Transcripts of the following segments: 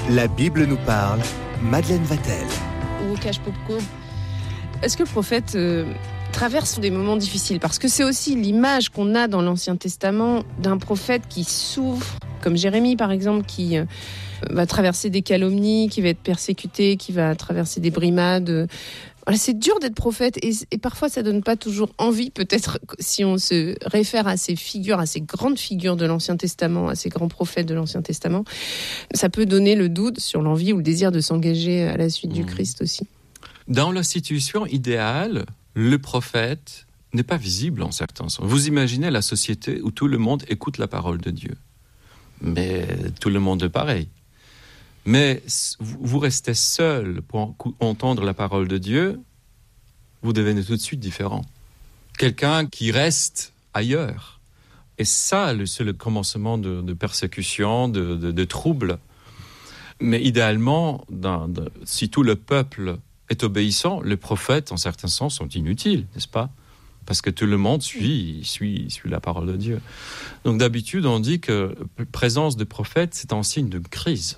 La Bible nous parle, Madeleine Vatel. Łukasz Popko, est-ce que le prophète traverse des moments difficiles? Parce que c'est aussi l'image qu'on a dans l'Ancien Testament d'un prophète qui souffre, comme Jérémie par exemple, qui va traverser des calomnies, qui va être persécuté, qui va traverser des brimades. Voilà, c'est dur d'être prophète et parfois ça donne pas toujours envie, peut-être si on se réfère à ces figures, à ces grandes figures de l'Ancien Testament, à ces grands prophètes de l'Ancien Testament, ça peut donner le doute sur l'envie ou le désir de s'engager à la suite du Christ aussi. Dans la situation idéale, le prophète n'est pas visible en certains sens. Vous imaginez la société où tout le monde écoute la parole de Dieu. Mais tout le monde est pareil. Mais vous restez seul pour entendre la parole de Dieu, vous devenez tout de suite différent. Quelqu'un qui reste ailleurs. Et ça, c'est le commencement de persécution, de troubles. Mais idéalement, si tout le peuple est obéissant, les prophètes, en certains sens, sont inutiles, n'est-ce pas ? Parce que tout le monde suit la parole de Dieu. Donc d'habitude, on dit que la présence de prophètes, c'est un signe de crise.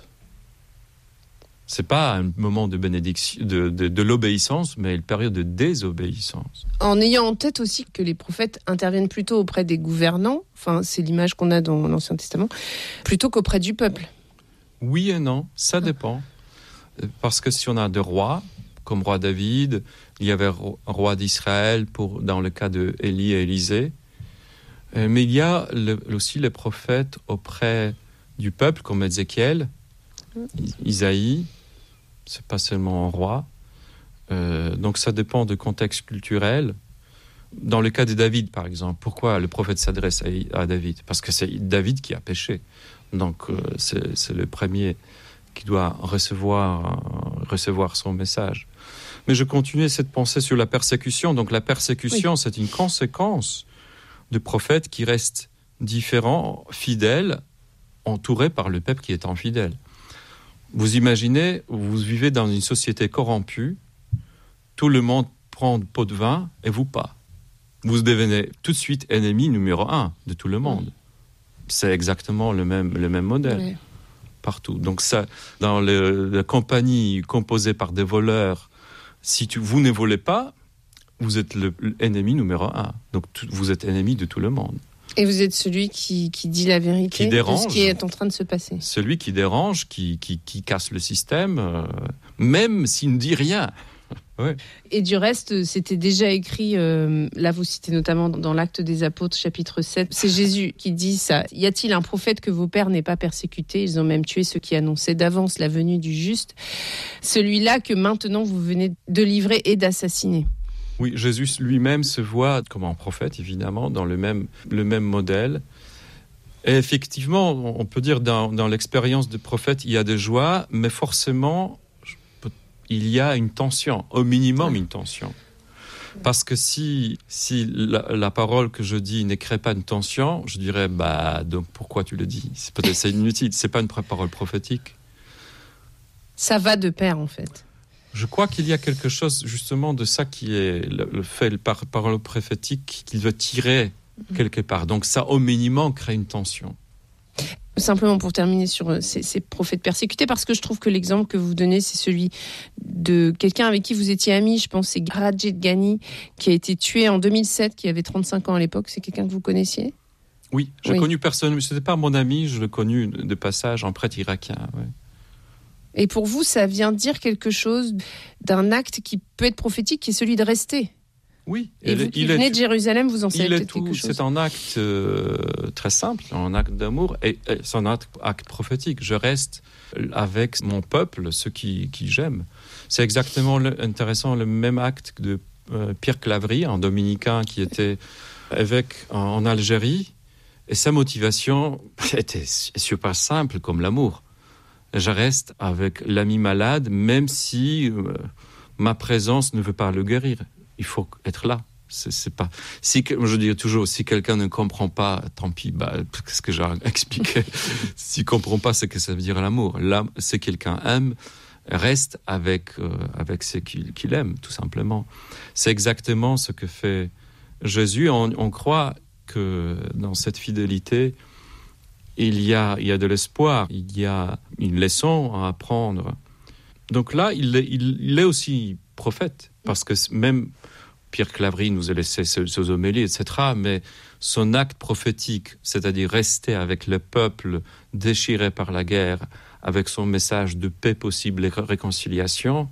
C'est pas un moment de bénédiction, de l'obéissance, mais une période de désobéissance. En ayant en tête aussi que les prophètes interviennent plutôt auprès des gouvernants, enfin c'est l'image qu'on a dans l'Ancien Testament, plutôt qu'auprès du peuple. Oui et non, ça dépend. Parce que si on a des rois, comme roi David, il y avait roi d'Israël dans le cas de Élie et Élisée, mais il y a aussi les prophètes auprès du peuple, comme Ézéchiel, Isaïe. C'est pas seulement un roi. Donc ça dépend du contexte culturel. Dans le cas de David, par exemple, pourquoi le prophète s'adresse à David ? Parce que c'est David qui a péché. Donc c'est le premier qui doit recevoir son message. Mais je continuais cette pensée sur la persécution. Donc la persécution, oui, c'est une conséquence de prophètes qui restent différents, fidèles, entourés par le peuple qui est infidèle. Vous imaginez, vous vivez dans une société corrompue, tout le monde prend un pot de vin et vous pas. Vous devenez tout de suite ennemi numéro 1 de tout le monde. C'est exactement le même modèle, oui, partout. Donc ça, dans la compagnie composée par des voleurs, si vous ne volez pas, vous êtes l'ennemi numéro 1. Donc vous êtes ennemi de tout le monde. Et vous êtes celui qui dit la vérité de ce qui est en train de se passer. Celui qui dérange, qui casse le système, même s'il ne dit rien. Ouais. Et du reste, c'était déjà écrit, là vous citez notamment dans l'Acte des Apôtres, chapitre 7, c'est Jésus qui dit ça. « Y a-t-il un prophète que vos pères n'aient pas persécuté ? Ils ont même tué ceux qui annonçaient d'avance la venue du juste, celui-là que maintenant vous venez de livrer et d'assassiner. » Oui, Jésus lui-même se voit comme un prophète, évidemment, dans le même modèle. Et effectivement, on peut dire dans l'expérience de prophète, il y a des joies, mais forcément, il y a une tension, au minimum une tension. Parce que si la parole que je dis ne crée pas une tension, je dirais, donc pourquoi tu le dis ? C'est inutile, c'est pas une parole prophétique. Ça va de pair, en fait. Je crois qu'il y a quelque chose justement de ça qui est le fait par parole prophétique qu'il veut tirer quelque part. Donc ça, au minimum, crée une tension. Simplement pour terminer sur ces prophètes persécutés, parce que je trouve que l'exemple que vous donnez, c'est celui de quelqu'un avec qui vous étiez amis. Je pense que c'est Rajid Ghani, qui a été tué en 2007, qui avait 35 ans à l'époque. C'est quelqu'un que vous connaissiez ? Oui, j'ai connu personne, mais ce n'était pas mon ami, je l'ai connu de passage, un prêtre irakien, ouais. Et pour vous, ça vient dire quelque chose d'un acte qui peut être prophétique, qui est celui de rester. Oui. Et vous qui venez de Jérusalem, vous en savez peut-être quelque chose. C'est un acte très simple, un acte d'amour, et c'est un acte prophétique. Je reste avec mon peuple, ceux qui j'aime. C'est exactement intéressant, le même acte de Pierre Claverie, un dominicain qui était évêque en Algérie, et sa motivation était super simple comme l'amour. Je reste avec l'ami malade, même si ma présence ne veut pas le guérir. Il faut être là. C'est pas. Je dis toujours, si quelqu'un ne comprend pas, tant pis. Qu'est-ce que j'ai expliqué ? S'il comprend pas, c'est que ça veut dire l'amour. Là, c'est quelqu'un aime, reste avec ce qu'il aime, tout simplement. C'est exactement ce que fait Jésus. On croit que dans cette fidélité, il y a de l'espoir, il y a une leçon à apprendre. Donc là, il est aussi prophète, parce que même Pierre Claverie nous a laissé ses homélies, etc., mais son acte prophétique, c'est-à-dire rester avec le peuple déchiré par la guerre, avec son message de paix possible et réconciliation,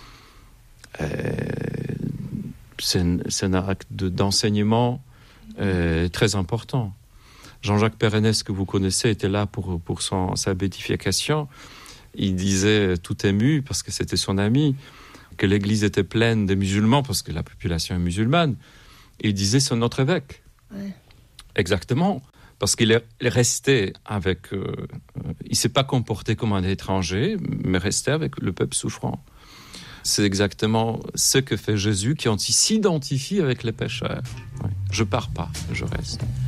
c'est un acte d'enseignement très important. Jean-Jacques Perrenès, que vous connaissez, était là pour sa béatification. Il disait, tout ému, parce que c'était son ami, que l'Église était pleine de musulmans, parce que la population est musulmane. Il disait, c'est notre évêque. Ouais. Exactement. Parce qu'il est resté avec... il ne s'est pas comporté comme un étranger, mais resté avec le peuple souffrant. C'est exactement ce que fait Jésus, qui s'identifie avec les pécheurs. Ouais. Je ne pars pas, je reste.